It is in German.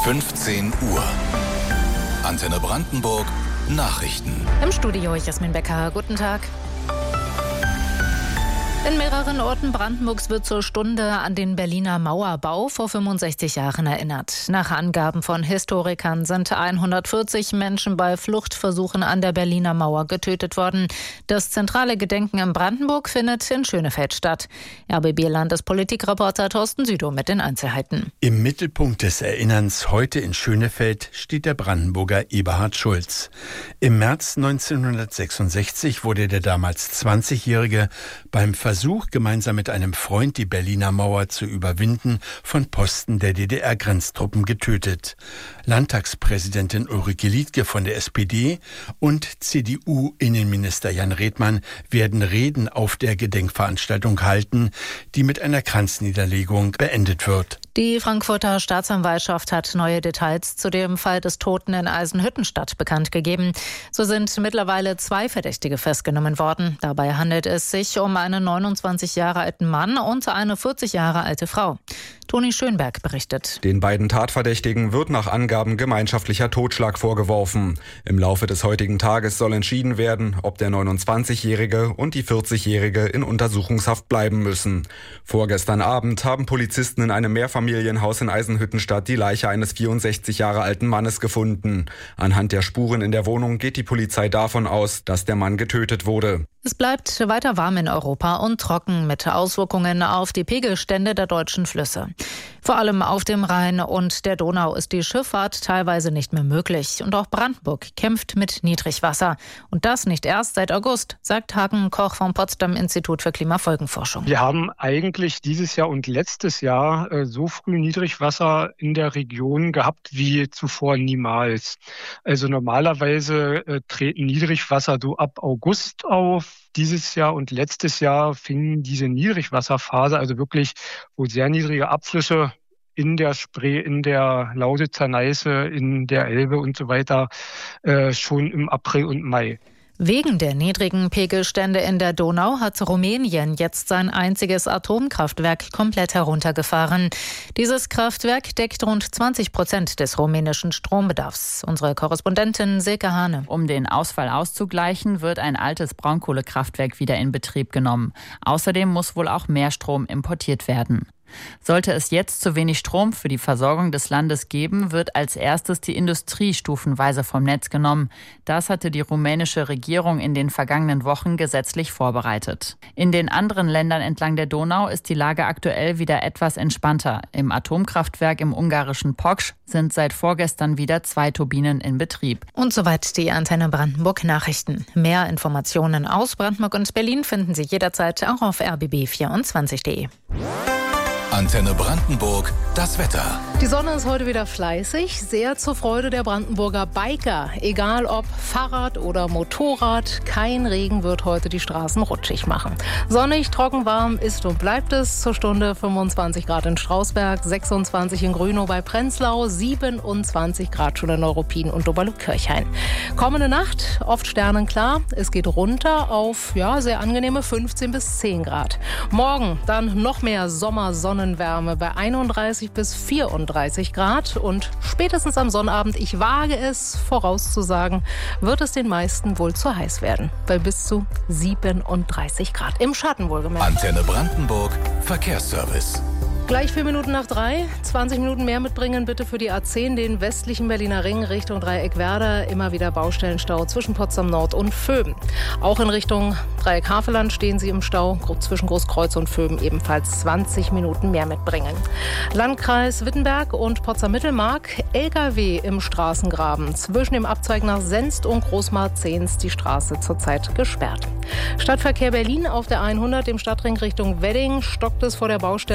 15 Uhr. Antenne Brandenburg Nachrichten. Im Studio Jasmin Becker. Guten Tag. In mehreren Orten Brandenburgs wird zur Stunde an den Berliner Mauerbau vor 65 Jahren erinnert. Nach Angaben von Historikern sind 140 Menschen bei Fluchtversuchen an der Berliner Mauer getötet worden. Das zentrale Gedenken in Brandenburg findet in Schönefeld statt. RBB-Landespolitikreporter Thorsten Südow mit den Einzelheiten. Im Mittelpunkt des Erinnerns heute in Schönefeld steht der Brandenburger Eberhard Schulz. Im März 1966 wurde der damals 20-Jährige beim Versuch, gemeinsam mit einem Freund die Berliner Mauer zu überwinden, von Posten der DDR-Grenztruppen getötet. Landtagspräsidentin Ulrike Liedtke von der SPD und CDU-Innenminister Jan Redmann werden Reden auf der Gedenkveranstaltung halten, die mit einer Kranzniederlegung beendet wird. Die Frankfurter Staatsanwaltschaft hat neue Details zu dem Fall des Toten in Eisenhüttenstadt bekannt gegeben. So sind mittlerweile 2 Verdächtige festgenommen worden. Dabei handelt es sich um einen 29 Jahre alten Mann und eine 40 Jahre alte Frau. Toni Schönberg berichtet. Den beiden Tatverdächtigen wird nach Angaben gemeinschaftlicher Totschlag vorgeworfen. Im Laufe des heutigen Tages soll entschieden werden, ob der 29-Jährige und die 40-Jährige in Untersuchungshaft bleiben müssen. Vorgestern Abend haben Polizisten in einem Mehrfamilienhaus in Eisenhüttenstadt die Leiche eines 64 Jahre alten Mannes gefunden. Anhand der Spuren in der Wohnung geht die Polizei davon aus, dass der Mann getötet wurde. Es bleibt weiter warm in Europa und trocken mit Auswirkungen auf die Pegelstände der deutschen Flüsse. Vor allem auf dem Rhein und der Donau ist die Schifffahrt teilweise nicht mehr möglich. Und auch Brandenburg kämpft mit Niedrigwasser. Und das nicht erst seit August, sagt Hagen Koch vom Potsdam Institut für Klimafolgenforschung. Wir haben eigentlich dieses Jahr und letztes Jahr so früh Niedrigwasser in der Region gehabt wie zuvor niemals. Also normalerweise treten Niedrigwasser so ab August auf. Dieses Jahr und letztes Jahr fing diese Niedrigwasserphase, also wirklich, wo sehr niedrige Abflüsse in der Spree, in der Lausitzer Neiße, in der Elbe und so weiter, schon im April und Mai. Wegen der niedrigen Pegelstände in der Donau hat Rumänien jetzt sein einziges Atomkraftwerk komplett heruntergefahren. Dieses Kraftwerk deckt rund 20% des rumänischen Strombedarfs. Unsere Korrespondentin Silke Hane. Um den Ausfall auszugleichen, wird ein altes Braunkohlekraftwerk wieder in Betrieb genommen. Außerdem muss wohl auch mehr Strom importiert werden. Sollte es jetzt zu wenig Strom für die Versorgung des Landes geben, wird als erstes die Industrie stufenweise vom Netz genommen. Das hatte die rumänische Regierung in den vergangenen Wochen gesetzlich vorbereitet. In den anderen Ländern entlang der Donau ist die Lage aktuell wieder etwas entspannter. Im Atomkraftwerk im ungarischen Poksch sind seit vorgestern wieder 2 Turbinen in Betrieb. Und soweit die Antenne Brandenburg Nachrichten. Mehr Informationen aus Brandenburg und Berlin finden Sie jederzeit auch auf rbb24.de. Antenne Brandenburg, das Wetter. Die Sonne ist heute wieder fleißig, sehr zur Freude der Brandenburger Biker. Egal ob Fahrrad oder Motorrad, kein Regen wird heute die Straßen rutschig machen. Sonnig, trocken, warm ist und bleibt es. Zur Stunde 25 Grad in Strausberg, 26 in Grünow bei Prenzlau, 27 Grad schon in Neuruppin und Oberlückkirchhain. Kommende Nacht oft sternenklar. Es geht runter auf sehr angenehme 15 bis 10 Grad. Morgen dann noch mehr Sonnenwärme bei 31 bis 34 Grad und spätestens am Sonnabend, ich wage es vorauszusagen, wird es den meisten wohl zu heiß werden. Bei bis zu 37 Grad. Im Schatten wohlgemerkt. Antenne Brandenburg, Verkehrsservice. Gleich 4 Minuten nach 3. 20 Minuten mehr mitbringen bitte für die A10, den westlichen Berliner Ring Richtung Dreieck Werder. Immer wieder Baustellenstau zwischen Potsdam Nord und Vöben. Auch in Richtung Dreieck Havelland stehen Sie im Stau. Zwischen Großkreuz und Vöben ebenfalls 20 Minuten mehr mitbringen. Landkreis Wittenberg und Potsdam-Mittelmark. LKW im Straßengraben. Zwischen dem Abzweig nach Senst und Großmarzens die Straße zurzeit gesperrt. Stadtverkehr Berlin auf der 100, dem Stadtring Richtung Wedding, stockt es vor der Baustelle